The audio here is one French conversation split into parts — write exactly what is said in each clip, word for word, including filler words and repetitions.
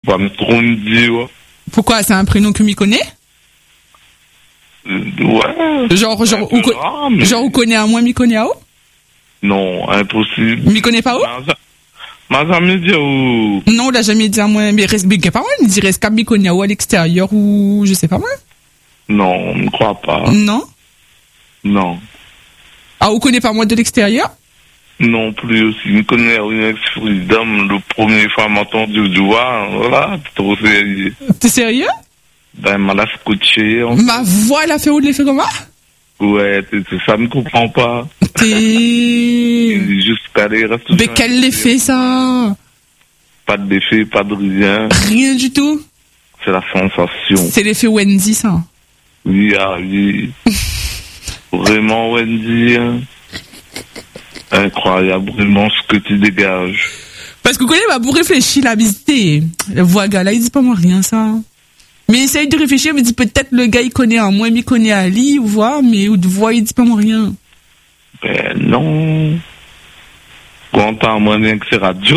pas me trop me dire. Pourquoi? C'est un prénom que m'y connaît? Euh, ouais. Genre, genre, ou co- rare, mais... genre, ou connaît à moi, m'y connaît à où? Non, impossible. M'y connaît pas où? M'a jamais dit où. Non, on l'a jamais dit à moi, mais reste, mais pas moi, il dirait, est-ce qu'à m'y connaît à où, à l'extérieur, ou, je sais pas moi? Non, on ne croit pas. Non? Non. Ah, ou connaît pas moi de l'extérieur? Non plus aussi. Je connais Remix Freedom, le premier fois m'a entendu du voir, voilà, trop sérieux. T'es sérieux? Ben, m'a la scotché. Ma voix, elle a fait où, elle fait comment? Ouais, c'est, c'est, ça ne comprend pas. T'es... Jusqu'à les restes. Mais quel effet, ça? Pas d'effet, pas de rien. Rien du tout? C'est la sensation. C'est l'effet Wendy, ça? Oui, ah oui. Vraiment, Wendy, hein. Incroyable, vraiment ce que tu dégages. Parce que vous connaissez, bah, pour réfléchir, la visiter. Le voix, gars, là, il dit pas moi rien, ça. Mais essaye de réfléchir, me dit peut-être le gars, il connaît à moi, il connaît à Ali, ou voir, mais ou de voix, il dit pas moi rien. Ben, non. Quand t'as moins bien que c'est radio.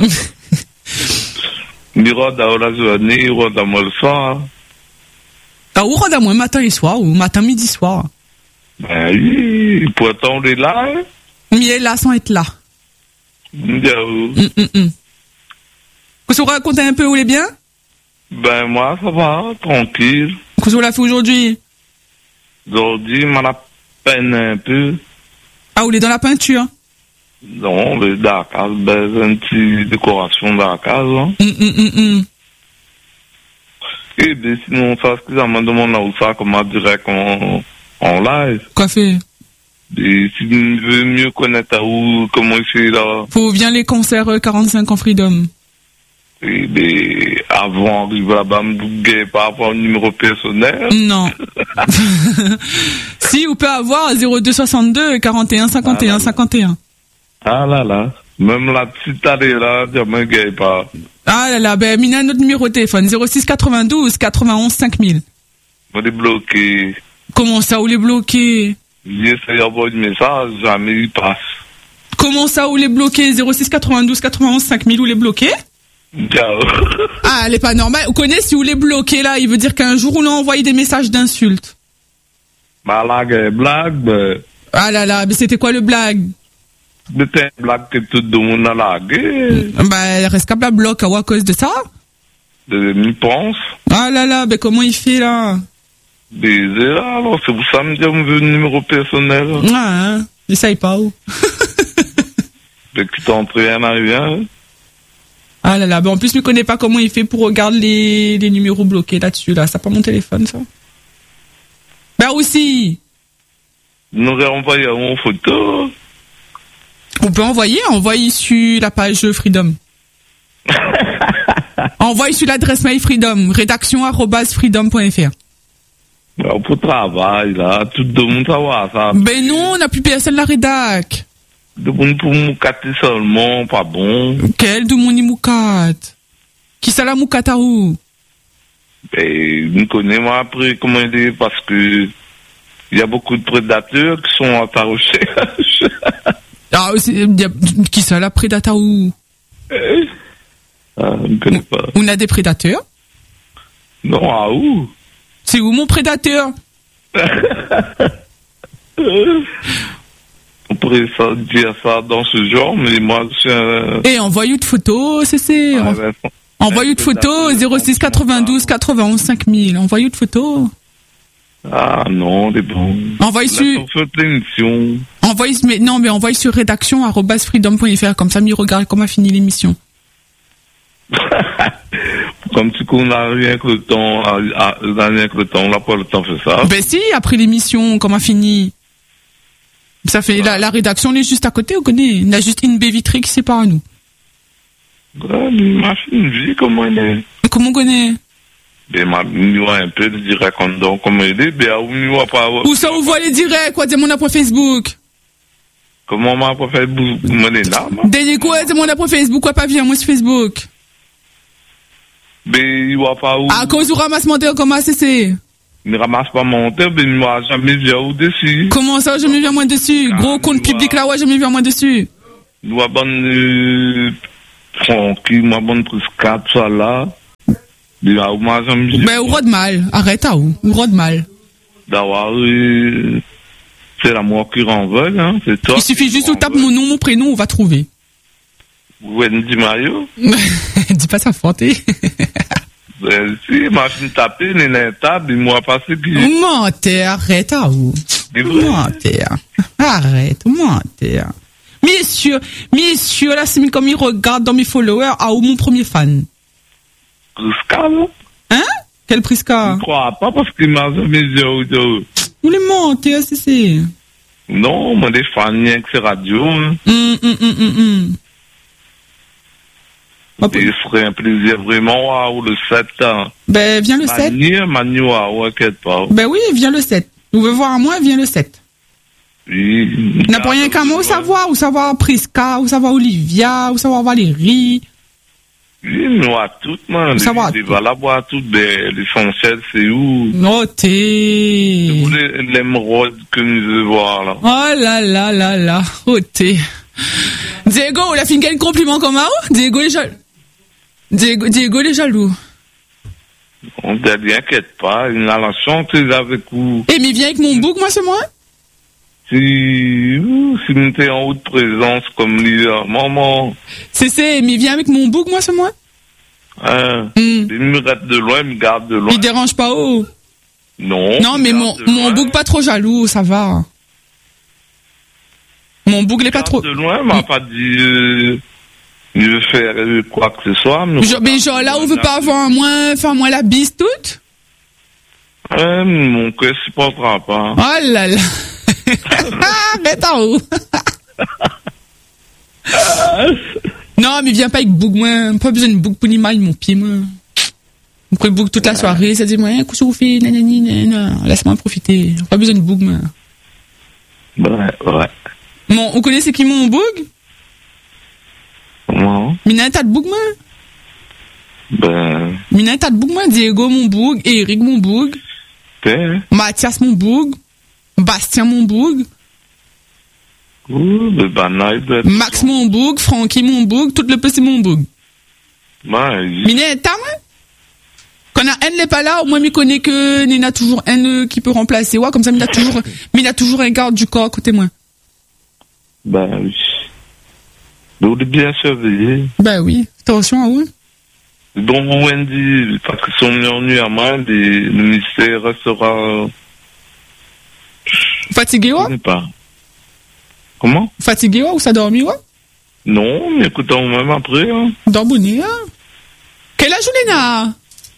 Miro dans la journée, miro dans le soir. Ah, ou rend à moi matin et soir, ou matin, midi, soir. Ben oui, pourtant on est là, hein. Mais il est là sans être là. Bien. Hum, hum, hum. Vous vous racontez un peu où il est bien? Ben moi, ça va, tranquille. Qu'est-ce que vous l'avez fait aujourd'hui? Aujourd'hui, m'en a peine un peu. Ah, vous êtes dans la peinture? Non, mais dans la case, ben, c'est une petite décoration dans la case, hein. Hum, hum, hum, hum. Et ben, sinon, ça, ce que ça me demande là où ça, comment direct en, en live. Quoi fait? Et si tu veux mieux connaître à où, comment il fait là. Faut bien les concerts euh, quarante-cinq en Freedom. Et ben, avant d'arriver là-bas, me bouger par rapport au numéro personnel. Non. Si, vous pouvez avoir zéro deux soixante-deux quarante et un cinquante et un cinquante et un. Ah là là. Même la petite allée là, je me gagne pas. Ah là là, ben, mina notre numéro de téléphone, zéro six quatre-vingt-douze quatre-vingt-onze cinq mille. On est bloqué. Comment ça, où les bloqués? J'essaie d'envoyer un message, jamais il passe. Comment ça, où les bloqués? zéro six quatre-vingt-douze quatre-vingt-onze cinq mille, où les bloqués? Ciao. Ah, elle est pas normale. Vous connaissez si vous les bloquez là, il veut dire qu'un jour on a envoyé des messages d'insultes. Bah là, blague, blague, ben. Ah là là, mais c'était quoi le blague? C'était une blague que tout le monde a lagué. Bah, elle reste qu'à la bloc à cause de ça. De m'y pense. Ah là là, ben comment il fait là? Baiser là, alors c'est pour ça me dire, on veut le numéro personnel. Ah, hein, essaye pas où. Dès que tu entres rien à rien. Ah là là, ben en plus, je ne connais pas comment il fait pour regarder les, les numéros bloqués là-dessus, là. C'est pas mon téléphone, ça. Ben aussi. Nous aurait envoyé une photo. On peut envoyer, envoyer sur la page Freedom. Envoyez sur l'adresse mail Freedom, rédaction arobase freedom point f r. Alors, pour travail, là, tout le monde savoir ça. Ben non, on n'a plus personne la rédac. De monde pour moukater seulement, pas bon. Quel de mon moukat? Qui ça la moukata où? Ben, je connais moi après comment il est, parce que il y a beaucoup de prédateurs qui sont à ta recherche. Ah, c'est, qui ça la prédateur où? Ah, je ne connais pas. On a des prédateurs? Non, à où? C'est où mon prédateur? On pourrait ça, dire ça dans ce genre, mais moi, je suis un... Et envoyez une photo, c'est c'est. Ah, ben, envoyez une photo, zéro six quatre-vingt-douze quatre-vingt-onze cinq mille. Envoyez une photo. Ah non, c'est bon. Envoyez sur... l'émission. Envoyez, mais non, mais envoyez sur rédaction arobase freedom point f r, comme ça, me regarde comment a fini l'émission. Comme tu qu'on a rien que le temps, a rien que le temps, on n'a pas le temps de faire ça. Ben si, après l'émission, comment a fini? Ça fait, la, la rédaction, elle est juste à côté, vous connaissez. Il y a juste une baie vitrée qui sépare nous. Ouais, ma fille, vie, comment elle est? Comment on connaît? Ben, ma fille, un peu de direct en dedans, comment elle est, ben, où on pas. Où ça, vous voyez les directs, quoi, dis-moi, on a pour Facebook? Comment on a pour Facebook? Moi, elle est là, moi. Dernier quoi, dis-moi, on a pour Facebook, quoi, pas bien, moi, sur Facebook? Ben, il va pas où? À cause du ramassement de comment c'est, c'est? Ne ramasse pas mon terre, ben, moi, jamais vu au dessus. Comment ça, jamais vu moi dessus? Ah, gros compte public là, ouais, jamais vu moi dessus. Nous, bonne, euh, tranquille, moi, bonne prise quatre, ça là. Mais à où moi, j'aime bien. Ben, ou rod mal. Arrête à où? Ou rod mal. D'avoir, euh, c'est la moi qui renvole, hein, c'est toi. Il suffit juste de taper mon nom, mon prénom, on va trouver. Wendy Mario? Dis pas ça, Fanté. Ben, si, machine tapée, n'est table, il m'a passé qui. Menteur, arrête à où? Menteur. Arrête, menteur. Messieurs, messieurs, là, c'est comme ils regardent dans mes followers, à où mon premier fan? Prisca, non? Hein? Quel Prisca? Je ne crois pas parce qu'il m'a jamais dit, oh, Vous les mentez, c'est, c'est. non, moi, des fans, rien que c'est radio, hein. Hum, hum, hum, hum, hum. Et ce serait un plaisir vraiment, waouh, le sept, hein. Ben, viens le sept. Manu, Manu, waouh, inquiète pas. Ben oui, viens le sept. Vous voulez voir à moi, viens le sept. Oui. N'a pas rien qu'un mot, savoir, ou savoir Prisca, ou savoir Olivia, ou savoir Valérie. Oui, nous à toutes, man. Ça va. Les valables à toutes, ben, l'essentiel, c'est où? Notez. C'est où les- l'émeraude que nous devons voir, là? Oh là là là là, ôtez. Diego, il a fait quel compliment comme ça? Diego est jaloux. Diego, Diego il est jaloux. On ne t'inquiète pas, il a la chance avec vous. Eh, mais viens avec mon bouc, moi, c'est moi? Si, ouh, si nous t'es en haute présence comme leader, maman, C'est, c'est, mais viens avec mon bouc, moi, c'est moi? hein, Hmm. il me reste de loin, il me garde de loin. Il dérange pas, oh. Non. Non, il mais me mon, garde de mon loin. bouc pas trop jaloux, ça va. Mon bouc, il est pas trop. De loin, m'a pas dit, euh, il veut faire euh, quoi que ce soit. Mais, Genre, mais genre, là, on veut pas avoir un moins, faire moins la bise toute? Ouais, mon cœur supportera pas. Oh là là. Arrête en haut. Non, mais viens pas avec bouc, moi. Pas besoin de bouc pour ni mal, mon pied, moi. On prend bouc toute la soirée, ça dit, moi, hein, qu'est-ce que vous faites, nanani, nanana. Laisse-moi profiter. Pas besoin de bouc, moi. Ouais, ouais. Bon, on connaît c'est qui mon bouc? Comment? Mina, t'as de bouc, moi? Ben, Mina, t'as de bouc, moi? Diego, mon bouc. Eric, mon bouc. t'es, Mathias, mon bouc. Bastien, mon bouc. ouh, le banal, ben, Max, mon bouc. Francky, mon bouc. Tout le petit, mon bouc. ben, il- Mina, t'as, moi? Quand un n'est pas là, au moins, m'y connaît que Nina toujours un qui peut remplacer. Ouais, comme ça, Mina toujours, Mina toujours un garde du corps à côté, moi. ben, oui. Donc, bien surveillé. Ben oui. Attention à vous. Donc, Wendy, parce que son ennui à moi, les- le mystère restera, Fatigué, je ouais? sais pas. Comment? Fatigué, ouais? Ou ça dormi, ouais? Non, mais écoutons même après, hein. Dormir, hein? Quel âge on est là?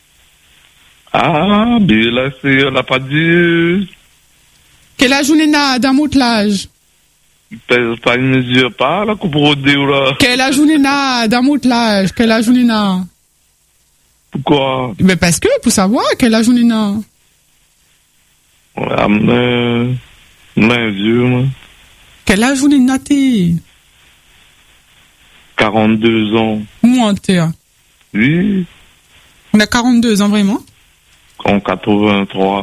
Ah, mais là, c'est, elle n'a pas dit, Quel âge on est là? D'un mot de l'âge. il pèse pas, il mesure pas, là, qu'on pourrait dire, là. Quel âge on est là? D'un mot de l'âge. Quel âge on est là? Pourquoi? Mais parce que, pour savoir, quel âge on est là? Ouais, mais, mais vieux, moi. Quel âge on est là, t'es? quarante-deux ans. Menteur. Oui, On a quarante-deux ans, vraiment? en quatre-vingt-trois.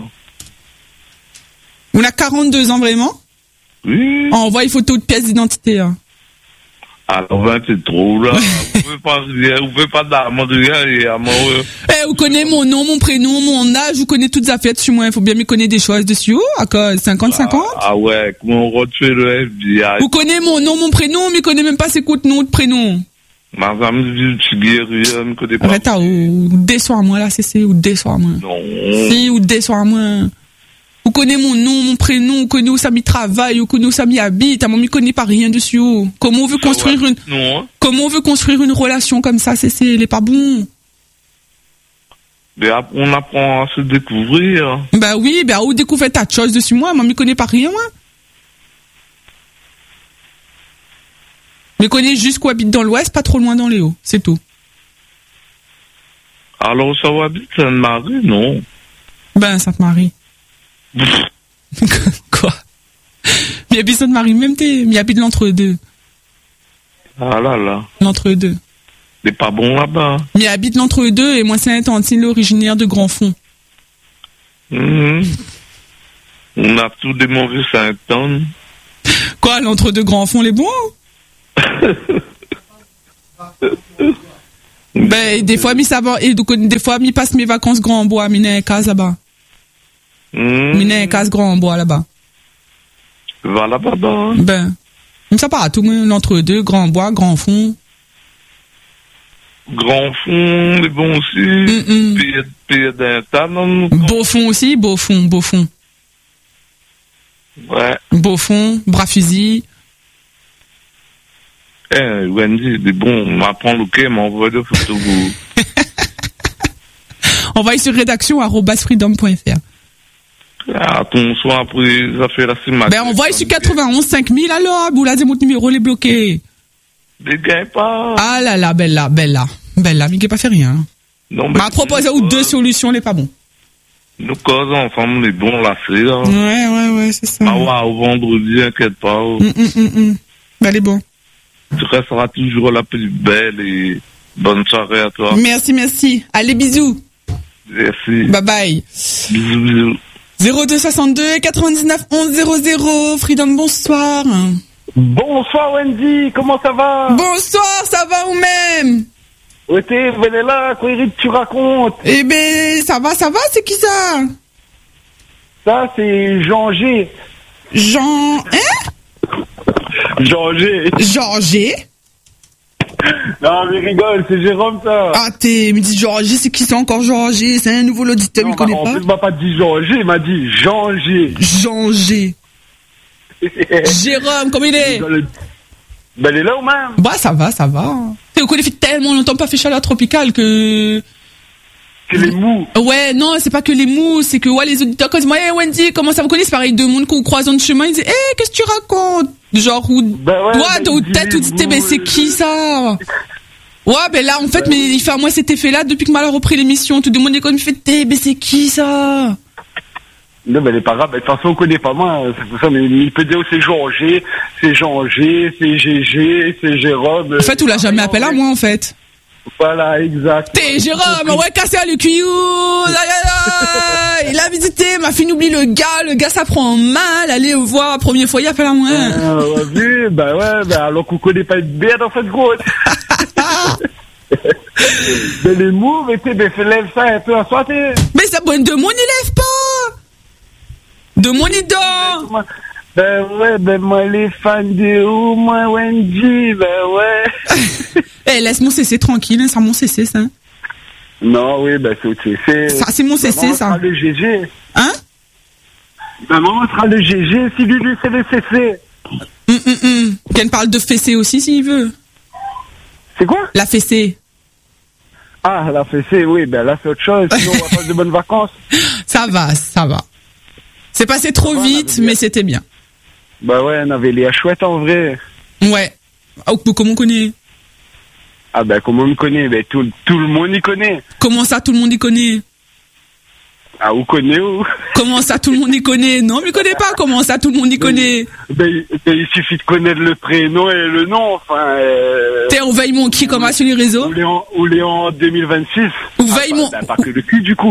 On a quarante-deux ans, vraiment? Oui. Oh, envoie une photo de pièce d'identité, hein. Alors, vingt, c'est trop, là. Vous pouvez pas, vous pouvez pas d'amende, et à moi, ouais. Eh, vous connaissez mon nom, mon prénom, mon âge, vous connaissez toutes les affaires sur moi. Il faut bien me connaître des choses dessus. Oh, à quoi? cinquante cinquante? Ah, ah ouais, comment on retrouve le F B I? Vous connaissez mon nom, mon prénom, mais connaissez même pas c'est quoi le nom de prénom. Madame, je suis guerrier, me connaît pas. Arrête, ou déçois-moi, là, c'est, c'est, ou déçois-moi. Non. Si, ou déçois-moi. Vous connaissez mon nom, mon prénom, vous connaissez où ça m'y travaille, vous connaissez où ça m'y habite, à moi, m'y connaît pas rien dessus. Oh. Comment on veut construire une, Non, hein. comment on veut construire une relation comme ça, c'est, c'est, elle est pas bon. Mais ap- on apprend à se découvrir. Bah oui, bah, où découvert ta chose dessus moi, moi, m'y connais pas rien, moi. Me connais juste qu'on habite dans l'ouest, pas trop loin dans les hauts, c'est tout. Alors, ça va habiter Sainte-Marie, non? Ben, Sainte-Marie. Quoi? Mais habite Sainte-Marie, même t'es, mais habite l'entre-deux. Ah là là. L'entre-deux. C'est pas bon là-bas. Mais habite l'entre-deux et moi, c'est un tantine originaire de Grand Fond. Mhm. On a tous des mauvais symptômes. Quoi, l'entre-deux Grand Fond, les bons? Ben, des fois, mi ça va, et donc, des fois, mi passe mes vacances Grand Bois, mi n'a un case là-bas. Hmm. Mi n'a un case Grand Bois là-bas. Va là-bas, bah. Ben, ça part tout, l'entre deux, Grand Bois, Grand Fond. Grand fond, les bons aussi. Mm-mm. Puis, puis d'un tas, non? Beau fond aussi, beau fond, beau fond. Ouais. Beau fond, bras fusil. Eh, Wendy, des bons, on m'apprend le quai, m'envoie des photos. Envoyez sur rédaction arobase freedom point f r. Ah, ton soin après les affaires assez mal. Ben, envoyez sur quatre-vingt-onze cinq mille alors, vous l'avez mon numéro, les bloqué. Des gars, pas. Ah là là, bella, bella. Bella, mais qui n'a pas fait rien. Non, mais. M'a proposé ou deux solutions, les pas bons. Nous causons ensemble les bons lacets, là. Ouais, ouais, ouais, c'est ça. Ah ouais, au vendredi, inquiète pas. Hum, hum, hum, hum. Ben, elle est bon. Tu resteras toujours la plus belle et bonne soirée à toi. Merci, merci. Allez, bisous. Merci. Bye bye. Bisous, bisous. zéro deux soixante-deux quatre-vingt-dix-neuf onze zéro zéro. Freedom, bonsoir. Bonsoir Wendy, comment ça va? Bonsoir, ça va ou même? Ouais, t'es, venez là, quoi Eric, tu racontes? Eh ben, ça va, ça va, c'est qui ça? Ça, c'est Jean G. Jean, hein? Jean G. Jean G? Non, mais rigole, c'est Jérôme, ça. Ah, t'es, me dit Jean G, c'est qui ça encore Jean G? C'est un nouveau auditeur, il Non, me connaît en pas? plus, il m'a pas dit Jean G, il m'a dit Jean G. Jean G. Jérôme, comment il est? Ben, il est là ou même? Bah, ça va, ça va. Tu sais, on fait tellement longtemps pas fait chaleur tropicale que... Que les mous. Ouais, non, c'est pas que les mous, c'est que, ouais, les auditeurs, quand ils disent, hey, Wendy, comment ça vous connaissez? C'est pareil, deux mondes qu'on croise en chemin, ils disent, hé, hey, qu'est-ce que tu racontes? Genre, ou, ben ouais, toi, ben dans il tête, dit ou les dit, ben, mous, c'est euh, qui ça? Ouais, ben là, en fait, ben mais il fait à moi cet effet-là depuis que Mal a repris l'émission. Tout le monde est comme, il fait, eh, ben, c'est qui ça? Non, ben, c'est pas grave, ben, de toute façon, on connaît pas moi, c'est pour ça, mais il peut dire, c'est Jean G, c'est Jean G, c'est G G, c'est Jérôme. En fait, on l'a jamais appelé à moi, en fait. Voilà, exact. T'es Jérôme, ouais, cassé à le cuyou, il a visité, m'a fait oublier le gars, le gars ça prend mal, allez le voir, la première fois, il appelle à moi. Ah, ouais, vu, bah ouais, bah alors qu'on connaît pas bien dans cette grotte. Mais les mous, mais tu sais, mais lève ça un peu à soi, t'es. Mais ça, bon, de mon, il lève pas! De mon, il dort! Ben ouais, ben moi les fans de où, moi Wendy, ben ouais. Eh, laisse mon C C tranquille, hein, c'est mon C C, ça. Non, oui, ben c'est C C. Ça, c'est mon C C, Maman ça. sera le G G. Hein? Ben maman sera le G G si lui, lui c'est le C C. Hum, hum, hum. Qu'elle parle de fessée aussi, s'il veut. C'est quoi? La fessée. Ah, la fessée, oui, ben là c'est autre chose, sinon on va passer de bonnes vacances. Ça va, ça va. C'est passé trop va, vite, mais mais c'était bien. Ben ouais, on avait les chouettes en vrai. Ouais. Oh, comment on connaît? Ah ben comment on me connaît? Ben tout, tout le monde y connaît. Comment ça, tout le monde y connaît? Ah, où connaît où? Comment ça, tout le monde y connaît? Non, mais connaît pas. Comment ça, tout le monde y connaît? Ben, ben, il suffit de connaître le prénom et le nom, enfin... Euh... T'es, on veille mon qui, comment sur les réseaux? Ou les en, ou les en deux mille vingt-six. Ou veille ah, mon... Bah, bah, pas que le cul, du coup.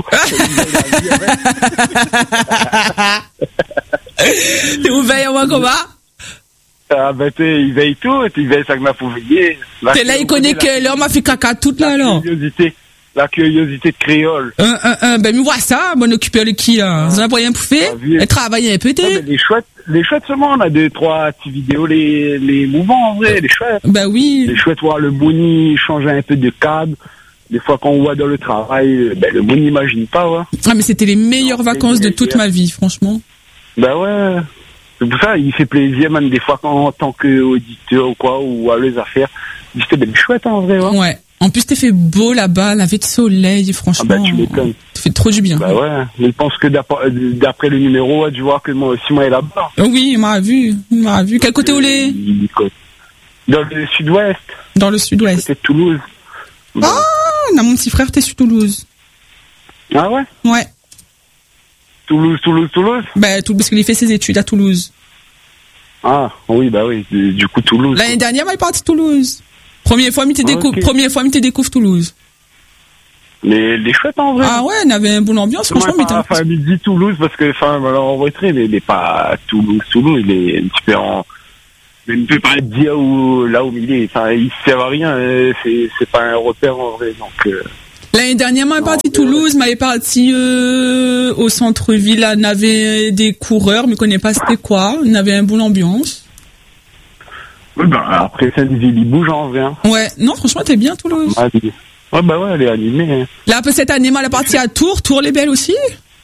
T'es on veille moi comment? Ah ben, t'es, il veille tout, il veille ça que m'a faut veiller. T'es là, il connaît que l'homme a fait caca toute là, alors. Curiosité. La curiosité de créole. Un, un, un, ben, mais vois ça, bon, occuper le qui, là. Vous en avez rien pour faire? Et travailler un peu, Non, mais t'es? les chouettes, les chouettes seulement, on a deux, trois petites vidéos, les, les mouvements, en vrai, les chouettes. Ben oui. Les chouettes, voir le Mouni changer un peu de cadre. Des fois, quand on voit dans le travail, ben, le Mouni n'imagine pas, ouais. Ah, mais c'était les meilleures Non, vacances de c'est toute bien. ma vie, franchement. Ben ouais. C'est pour ça, il fait plaisir, même des fois, quand, en tant qu'auditeur ou quoi, ou à les affaires. C'était belle chouette, en vrai, ouais. Ouais. En plus, t'es fait beau là-bas, laver de soleil, franchement. Ah bah, tu m'étonnes. Ça fait trop du bien. Bah ouais. Mais je pense que d'après, d'après le numéro, ouais, tu vois que moi aussi, moi, est là-bas. Oh oui, il m'a vu. Il m'a vu. Quel côté où l'est? Dans le sud-ouest. Dans le sud-ouest. Côté de Toulouse. Ah, on a mon petit frère, t'es sur Toulouse. Ah ouais? Ouais. Toulouse, Toulouse, Toulouse? Ben, tout, parce qu'il fait ses études à Toulouse. Ah, oui, bah oui, du du coup, Toulouse. L'année dernière, il est parti de Toulouse. Première fois, il te Ah, découvre, ok. première fois, il te découvre Toulouse. Mais les chouettes, en vrai. Ah ouais, on avait une bonne ambiance, franchement, mais Enfin, enfin, il dit Toulouse parce que, enfin, alors, en voiture, mais il est pas Toulouse, Toulouse, il est un petit peu en, Mais il ne peut pas dire où, là où il est. Enfin, il ne sert à rien. euh, C'est, c'est pas un repère en vrai. Donc, euh, L'année dernière, moi, parti Toulouse, m'avait parti euh, au centre-ville, là, on avait des coureurs, mais je connais pas c'était quoi. On avait un boule ambiance. oui, bah, après, cette ville, il bouge en vrai. Hein. Ouais, non, franchement, t'es bien Toulouse. Ah, oui. Ouais, bah ouais, elle est animée. Hein. Là, après cette année, moi, la partie à Tours, Tours les belles aussi.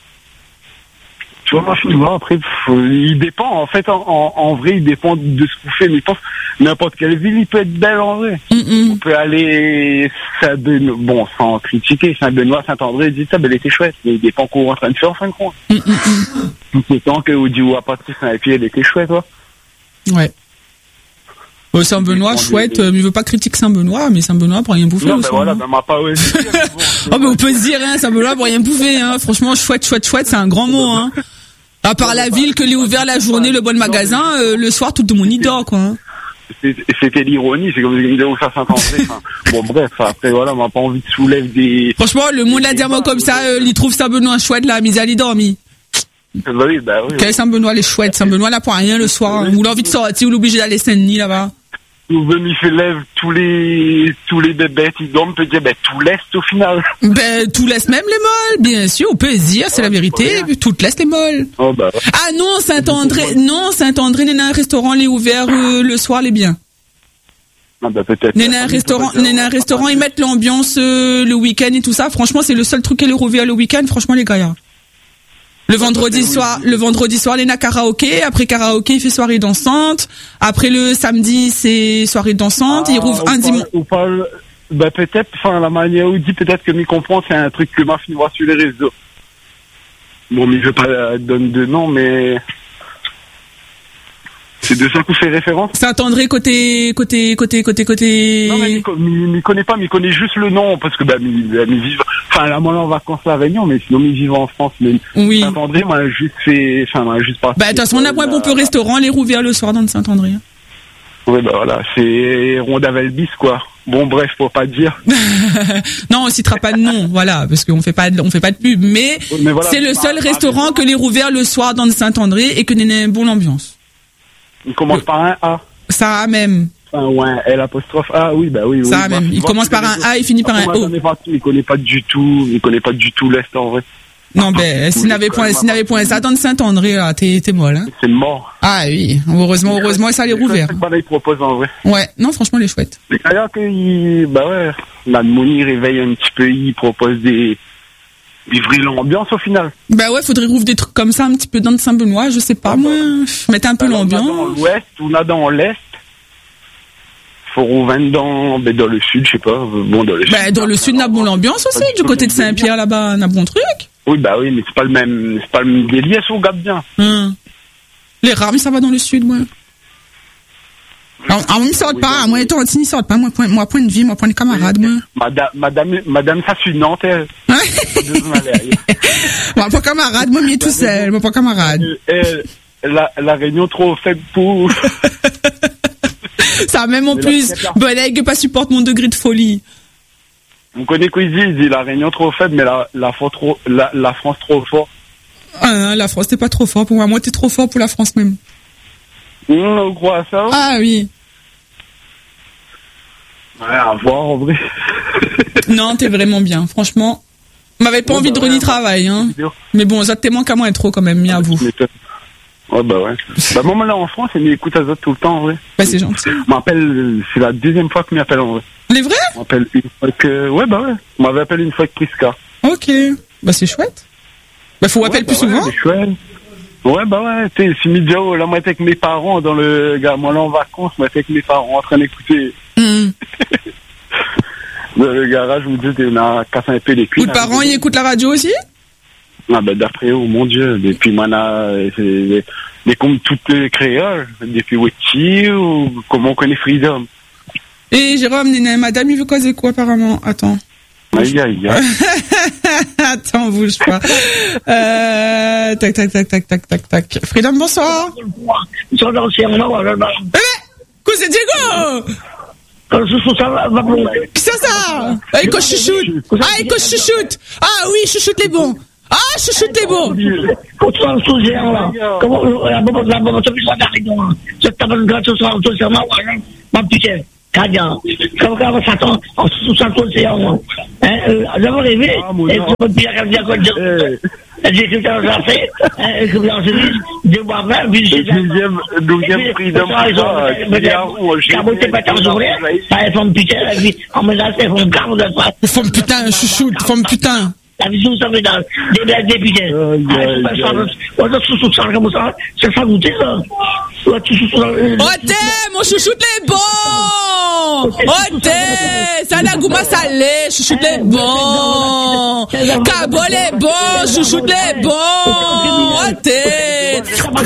Tu vois, moi, je vois, après, faut- il dépend, en fait, en, en, en vrai, il dépend de ce qu'on fait, mais je pense, n'importe quelle ville, il peut être belle, en vrai. Mm-mm. On peut aller, Saint-Benoît, bon, sans critiquer, Saint-Benoît, Saint-André, dit ça, ben, elle était chouette, mais il dépend qu'on est en train de faire, en fin de compte. Mm-mm. Tout autant que Odiou à partir Saint-Pierre, elle était chouette, toi. Ouais. Euh, Saint-Benoît, chouette, euh, mais il veut pas critiquer Saint-Benoît, mais Saint-Benoît pour rien bouffer Non, aussi. ben voilà, hein. ben, m'a pas osé. Oh, mais on peut se dire, hein, Saint-Benoît pour rien bouffer, hein. Franchement, chouette, chouette, chouette, c'est un grand mot, hein. À part la ville que l'est ouvert la journée, le bon magasin, euh, le soir, tout le monde y dort, quoi. Hein. C'était l'ironie, c'est comme une vidéo ça Saint-André. Enfin, bon, bref, après, voilà, on n'a pas envie de soulever des. Franchement, le monde l'a dit moi comme ça, euh, il trouve Saint-Benoît chouette, là, mais il a dormi. Bah oui, bah oui. Quel Saint-Benoît, les chouettes. Saint-Benoît, là, pour rien le soir. Hein. Ou l'envie de sortir, ou l'obligé d'aller Saint-Denis, là-bas. Nous venons, il fait lève tous les, tous les bébêtes, ils dorment, on peut dire, ben, tout l'Est au final. Ben, tout laisse même les molles, bien sûr, on peut se dire, c'est la vérité, tout laisse les molles. Oh, bah, ouais. Ah non, Saint-André, non, Saint-André, n'est un restaurant, les ouvert euh, le soir, les bien. Ah, bah, peut-être. N'est un restaurant, n'est un restaurant, ils mettent l'ambiance euh, le week-end et tout ça. Franchement, c'est le seul truc qu'elle est ouvert le week-end, franchement, les gars. Le vendredi soir, le vendredi soir, les na karaoké. Après karaoké, il fait soirée dansante. Après le samedi, c'est soirée dansante. Il rouvre un dimanche. Ou pas, bah, peut-être, enfin, la manière où il dit, peut-être que m'y comprend, c'est un truc que m'a fini voir sur les réseaux. Bon, mais je vais pas euh, donner de nom, mais. C'est de ça qu'on fait référence. Saint-André côté, côté, côté, côté, côté. Non, mais il m'y connaît pas, mais il connaît juste le nom, parce que, bah, m'y vivent, enfin, là, moi, en vacances à Réunion, mais sinon, m'y vivent en France, mais. Oui. Saint-André, moi, juste fait, enfin, moi, juste pas. Bah, de toute façon, on a point bon peu restaurant, les rouvert le soir dans le Saint-André. Oui, bah, voilà, c'est Rondavel-Bis, quoi. Bon, bref, faut pas dire. Non, on citera pas de nom, voilà, parce qu'on fait pas de, on fait pas de pub, mais, mais voilà, c'est le seul bah, restaurant bah, que les rouvert le soir dans le Saint-André et que n'est une bonne ambiance. Il commence par un A. Ça même. Enfin, ou un L apostrophe A, oui, bah oui. Ça oui, même. bah, Il commence par un A et finit par un O. Il connaît pas du tout, il connaît pas du tout l'Est en vrai. Non, ben, s'il n'avait point, s'il n'avait point ça dans le Saint-André, là, t'es, t'es molle, hein. C'est mort. Ah oui, heureusement, heureusement, ça les rouvert. C'est pas là, il propose en vrai. Ouais, non, franchement, les chouettes. C'est d'ailleurs qu'il, bah ouais, la Mouni réveille un petit peu, il propose des, des vraies l'ambiance au final. Bah ouais, faudrait rouvrir des trucs comme ça un petit peu dans le Saint-Benoît, je sais pas, moi, mettre un peu Alors, l'ambiance. On a dans l'Ouest, on a dans l'Est. Faut rouvrir dans, ben, dans le Sud, je sais pas, bon, dans le Sud. Bah, dans le Sud, on a bon l'ambiance aussi, du côté de Saint-Pierre, là-bas, on a bon truc. Oui, bah oui, mais c'est pas le même, c'est pas le même délire, ça, on garde bien. Hum. Les rames, ça va dans le Sud, moi. Alors, on ne sort pas, moi, étant anti, ne sort pas, moi, point, moi, point de vie, moi, point de camarade, moi. Madame, madame, madame, ça, suis Nanterre. Moi, pas camarade, moi, mais tout seul, moi, pas camarade. Euh, la, la réunion trop faible pour. Ça, même en plus, Bolègue pas supporte mon degré de folie. Vous connaissez quoi il dit? Il dit la réunion trop faible, mais la, la, trop, la, la France trop fort. Ah, la France, t'es pas trop fort pour moi. Moi, t'es trop fort pour la France même. Mmh, on croit à ça? Ah oui. Ouais, à voir en vrai. Non, t'es vraiment bien. Franchement, m'avait pas oh, envie bah de renier ouais, travail, hein. Mais bon, ça te manque à moi et trop quand même, mais à vous. Ouais, bah ouais. Bah, moi, là, en France, il m'écoute à ça tout le temps, en vrai. Bah, c'est gentil. M'appelle, c'est la deuxième fois qu'il m'appelle, en vrai. Les vrais? M'appelle une fois que, ouais, bah ouais. On m'avait appelé une fois que Priska. Ok. Bah, c'est chouette. Bah, faut ouais, appeler bah plus ouais, souvent. C'est chouette. Ouais, bah ouais, tu sais, si Midjao, là, moi, j'étais avec mes parents dans le, gars, moi, là, en vacances, moi, j'étais avec mes parents en train d'écouter. Mmh. Dans le garage, vous dites, on a cassé un peu les culs. Ou de parents, ils écoutent la radio aussi? Ah, bah, d'après, oh mon Dieu, depuis, moi, là, c'est, mais comme toutes les créoles, depuis Wetty ou comment on connaît Freedom. Et Jérôme, Néné, madame, il veut causer quoi apparemment? Attends. Aïe, aïe, aïe. Attends, bouge pas. Euh, tac, tac, tac, tac, tac, tac, tac. Freedom, bonsoir. Eh, cousin Diego! Qui c'est ça? Ah, il chouchoute. Ah, il chouchoute. Ah oui, chouchoute les bons. Ah, chouchoute les beaux. Contre le sous-géant, là. Comment, la bombe, la bombe, tu vas t'arrêter, moi. Je t'abonne gratuit sur le sous-géant, moi, ma petite. Cadia. Comment on va s'attendre en sous le sous-géant, moi. Hein, j'avais rêvé. Et je me dis, elle vient comme ça. Elle dit que ça a fait. Et que vous en savez, deux mois après, puis c'est ça. Douzième prix d'un mois. Car vous t'es pas en journée. Elle fait putain, elle dit, en menace, elle fait garde de pas. Femme putain, chouchoute, femme putain. La vision, ça fait dans des députés. On a sous ça comme ça. C'est ça goûter, ça. Oh, t'es, mon chouchoute les bons. Oh, t'es, ça n'a goût salé, chouchoute les bons. Cabot les bons, chouchoute les bons. Oh, t'es.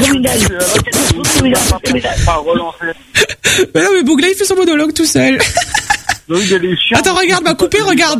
Mais non, mais Bougla, il fait son monologue tout seul. Attends, regarde, m'a coupé, regarde.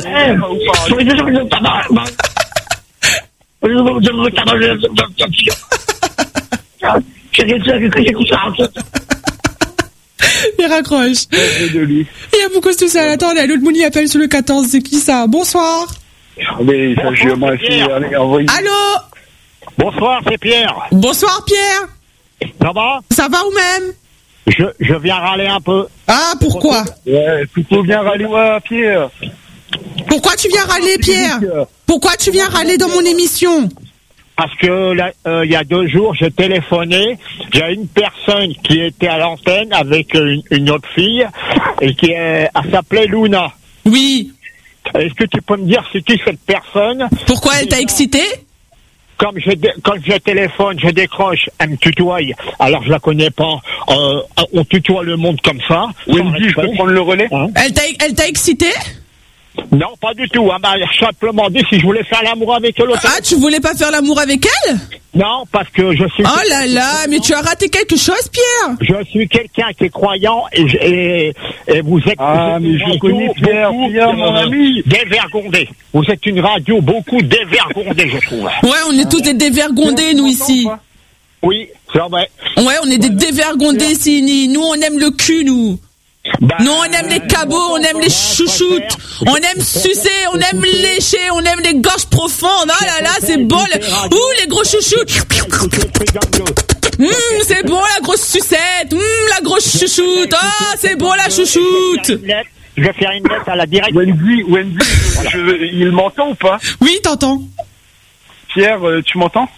Il raccroche. Il y a beaucoup tout seul. Attends, l'autre Mouni appelle sur le quatorze. C'est qui ça? Bonsoir. Mais ça, je moi aussi. Allô? Bonsoir, c'est Pierre. Bonsoir, Pierre. Ça va? Ça va ou même? Je, je viens râler un peu. Ah, pourquoi? Ouais, plutôt bien râler, ouais, Pierre. Pourquoi tu viens râler, Pierre? Pourquoi tu viens râler dans mon émission? Parce que là, euh, il y a deux jours, j'ai téléphoné. Il y a une personne qui était à l'antenne avec une, une autre fille et qui est, elle s'appelait Luna. Oui. Est-ce que tu peux me dire c'est qui cette personne? Pourquoi elle t'a excité? Comme je, quand je téléphone, je décroche, elle me tutoie, alors je la connais pas, euh, on tutoie le monde comme ça. Wendy, je peux prendre le relais? Hein? Elle t'a, elle t'a excité? Non, pas du tout, elle m'a simplement dit si je voulais faire l'amour avec elle. Ah, tu voulais pas faire l'amour avec elle? Non, parce que je suis... Oh là là, mais tu as raté quelque chose, Pierre. Je suis quelqu'un qui est croyant et, je, et, et vous êtes... Ah, vous êtes mais je connais Pierre, Pierre, mon ami. Dévergondé. Vous êtes une radio beaucoup dévergondée, je trouve. Ouais, on est tous des dévergondés, nous, ici. Oui, c'est vrai. Ouais, on est des dévergondés, ici. Nous, on aime le cul, nous. Bah, nous, on aime les cabots, on aime les chouchoutes, on aime sucer, on aime lécher, on aime les gorges profondes. Oh là là, c'est bon. Le... Ouh, les gros chouchoutes. Mmh, c'est bon, la grosse sucette. Mmh, la grosse chouchoute. Ah, oh, c'est bon, la chouchoute. Je vais faire une lettre à la direction. Wendy, Wendy, je, il m'entend ou pas? Oui, t'entends. Pierre, tu m'entends?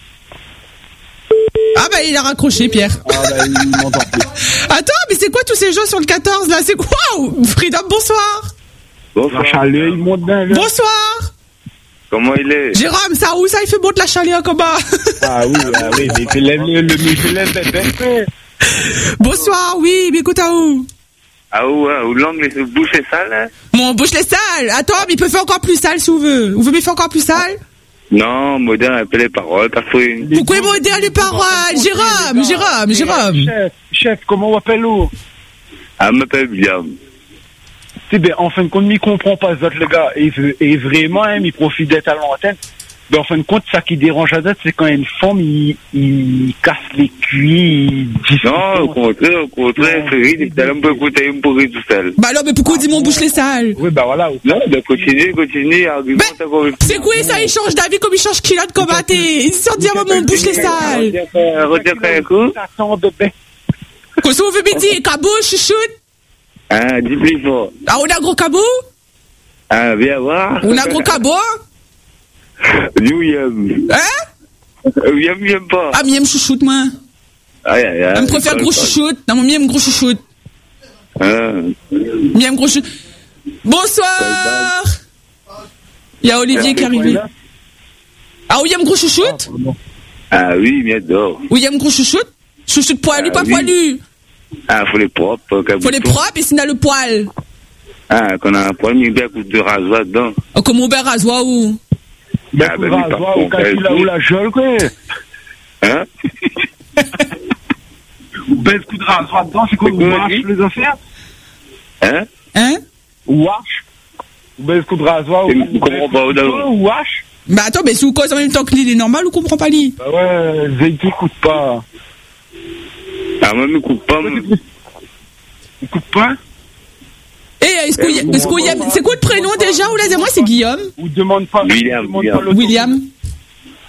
Ah bah il a raccroché, Pierre. Ah bah il m'entend plus. Attends, mais c'est quoi tous ces gens sur le quatorze là? C'est quoi? Freedom, bonsoir. Bonsoir. Chaleur, il monte bien. Bonsoir. Comment il est? Jérôme, ça où ça il fait bon de la chaleur comme ça? Ah oui, ah oui, mais je lève le, le, je lève bébé. Bonsoir, oui, mais écoute à où? Ah où, où l'angle, les bouche est sale, hein? Mon bouche les sales. Attends, mais il peut faire encore plus sale si vous veut. Vous voulez me faire encore plus sale? Non, moderne, un peu les paroles, Catherine. Pourquoi moderne les paroles? Jérôme, Jérôme, Jérôme. Chef, chef, comment on appelle où? Ah, m'appelle William. C'est bien, en fin de compte, il comprend pas ça, le gars. Et, et vraiment, hein, il profite d'être à l'antenne. Mais en fin de compte, ça qui dérange à date, c'est quand une femme, il, il casse les cuits, il dit... Non, au contraire, au contraire, c'est rire, t'as un peu écouter un peu rire tout seul. Bah alors, mais pourquoi dit mon bouche les sales? Oui, bah voilà. Non, bah continue, continue, argumente encore. C'est quoi ça, il change d'avis comme il change kilote comme un thé. Il sort dire mon bouche les sales. Retiens un coup. Qu'est-ce que vous voulez me dire? Cabot, chouchoute? Ah, dis plus fort. Ah, on a gros cabot? Ah, viens voir. On a gros cabot? William. Hein? William, j'aime pas. Ah, mais j'aime chouchoute, moi. Aïe, aïe, aïe. Je me préfère gros chouchoute. Non, moi, j'aime gros chouchoute. Ah. J'aime gros chouchoute. Bonsoir! Il y a Olivier qui est arrivé. Ah, William gros chouchoute? Ah oui, bien d'or. William gros chouchoute? Chouchoute poilu, pas poilu? Ah, faut les propres. Faut les propres et sinon le poil. Ah, qu'on a un poil, mais bien coup de rasoir dedans. Oh, comme au rasoir ou? Ben, ah, ben, oui, rasoir, ou casse là où la gueule, quoi. Hein? Ou ben, coup de rasoir dedans, c'est quoi, ou wash les affaires? Hein? Hein? Ou wash? Ou ben, coup de rasoir, ou wash? Bah attends, mais si vous cause en même temps que l'île est normale ou comprend pas l'île? Bah ouais, Zé t'écoute pas. Ah, moi, m'écoute pas, moi. Écoute pas? Eh, est-ce qu'il y a, est-ce qu'il y a, c'est quoi le prénom déjà? Ou là, moi, c'est Guillaume. Ou demande pas. William. Demande William. pas William.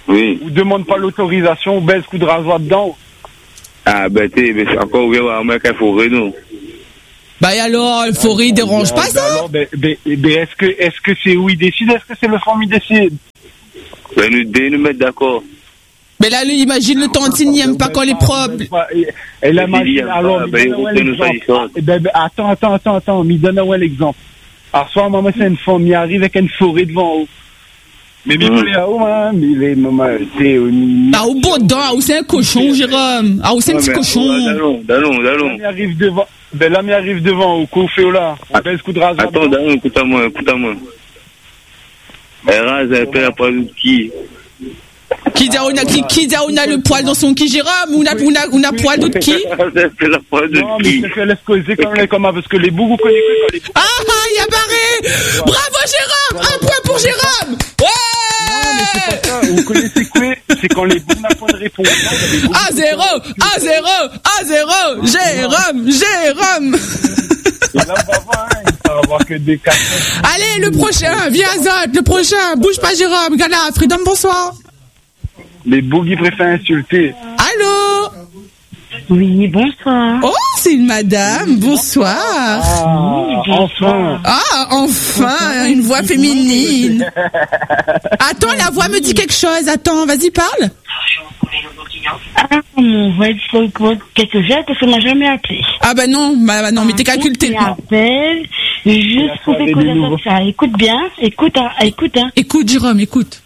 Oui. Ou demande pas l'autorisation, ou baisse coup de rasoir dedans. Ah, ben, t'es, mais c'est encore ouvert à moi qu'il faut Renault. Bah, et alors, le forêt, il dérange pas ça? Alors, ben, ben, ben, est-ce que, est-ce que c'est où il décide, est-ce que c'est le femme qui décide? Ben, nous, deux, nous mettre d'accord. Mais là, lui, imagine le tantine, il aime pas quand les propres. Et la machine, alors, ben, l'exemple. Ben, ben, attends, attends, attends, attends, me donne ouais l'exemple. Alors, soit, maman, c'est une femme, il arrive avec une forêt devant eux. Mais, mais, il est là-haut, hein, mais il est, maman, c'est, ah, au beau dedans, ah, où c'est un cochon, Jérôme. Ah, où c'est un petit cochon. Dallon, dallon, dallon. Il arrive devant, ben, là, il arrive devant, au coup, fait là. Ben, ce coup de rasoir. Attends, dallon, écoute-moi, écoute-moi. Elle rase, elle fait la poêle de qui? Qui dit on a qui, qui dit on a le poil dans son qui, Jérôme? On a, on a, on a poil d'autre qui? Elle fait la poêle de non, qui? mais c'est laisse causer quand même, comment, parce que les bouts connaissent quand les ah, ah, il a barré! Bravo, Jérôme! Un point pour Jérôme! Ouais! Non, mais c'est pas ça. Vous connaissez quoi? C'est quand les bouts n'ont pas de réponse. un zéro! un zéro! un zéro! Jérôme! Jérôme! Et là, on va voir, hein, il va avoir que des cartes. Allez, le prochain, viens Azot, le prochain, bouge pas Jérôme, Gala, Freedom, bonsoir. Les boogies préfèrent insulter. Allô? Oui, bonsoir. Oh, c'est une madame, bonsoir. Ah, enfin. Ah, enfin, une voix féminine. Attends, la voix me dit quelque chose, attends, vas-y, parle. Ah, mon vrai, il faut quelque chose parce qu'on m'a jamais appelé. Ah bah non, bah, bah non, mais t'es calculé. Tu m'appelles juste pour écouter ça. Écoute bien, écoute, hein, écoute, hein. Écoute, Jérôme, écoute.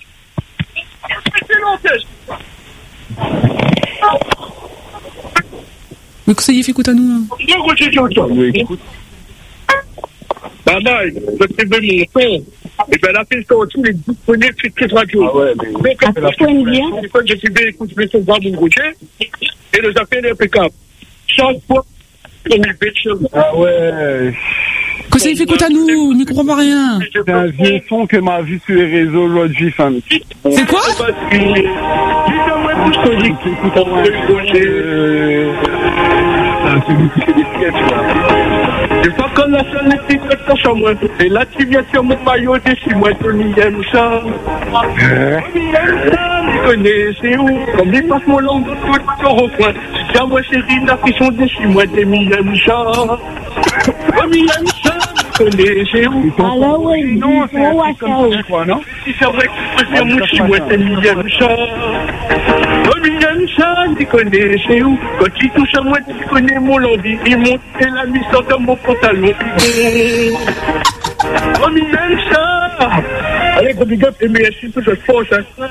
Mais que ça y est, écoute à nous. Hein. Maman, je te veux mon père. Et bien la fille sortie, les disponibles sur toute radio. Ah ouais, mais... Quand je suis bien écoute, je vais sauver mon routier. Et les affaires impeccable. Chaque fois, on est bête chez vous. Ah ouais. Que ça y fait écoute à nous, n'y comprends pas rien. C'est un vieux son que m'a vu sur les réseaux l'autre vie, femme. C'est quoi? C'est pas comme la seule petite de ta chambre. Et là, tu viens sur mon maillot, t'es chez moi, Tony aime ça. Tony aime ça, tu connais, c'est où? Comme il passe mon langue de tout le refrain. Tiens, moi, chérie, la pression de chez moi, Tony aime ça. Tony aime ça, tu connais, c'est où? Alors, oui, non, c'est un truc comme ça, quoi, non? Si c'est vrai que tu préfères mon chez moi, Tony aime ça. Tony aime ça, tu connais, c'est où? Quand tu touches à moi, tu connais mon lundi. Il monte et la nuit sort dans mon pantalon. Oh, mais même ça! Allez, gros big up, et merci pour cette force, hein.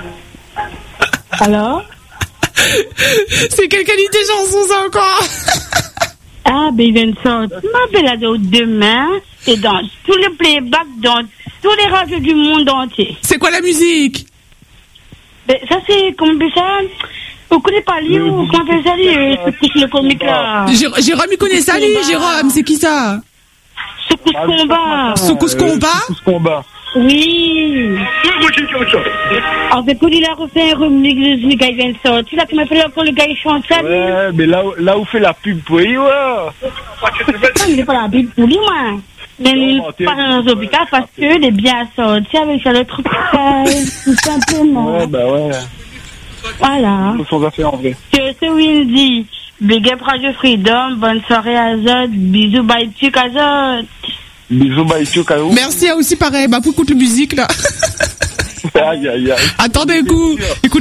Alors? C'est quelle qualité chanson, ça, encore? Ah, ben, il vient de sortir ma balade demain, et dans tous les playbacks, dans tous les radios du monde entier. C'est quoi la musique? Ben, ça, c'est, comment on dit ça? Vous connaissez pas lui ou comment on fait ça, lui? C'est le comique, là. Jérôme, il connaît ça, lui, Jérôme, c'est qui ça? Secousse combat. Secousse combat? Secousse combat. Oui. Alors, c'est pour lui, il a refait un remix de ce gars, il vient de sortir. Là, tu m'as fait là quand le gars, il chante ça, lui. Ouais, mais là, là où fait la pub pour lui, ouais. Non, il n'est pas la pub pour lui, moi. Mais il n'est pas dans l'hôpital parce qu'il est bien sorti avec ça, le truc, tout simplement. Ouais, bah ouais. Voilà. Ce sont des affaires en vrai. C'est Windy. Big up Radio Freedom. Bonne soirée Azot. Bisous, bye, tuc Azot. Bisous, bye, tuc Azot. Merci, aussi pareil. Bah, pour écouter la musique, là. Aïe, aïe, aïe. Attendez un coup. Écoute.